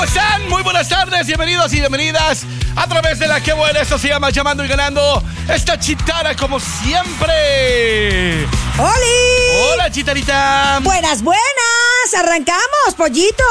¿Cómo están? Muy buenas tardes, bienvenidos y bienvenidas a través de la que buena. Esto se llama Llamando y Ganando. Esta chitara como siempre. ¡Holi! Hola, chitarita. Buenas, buenas. Arrancamos, pollito.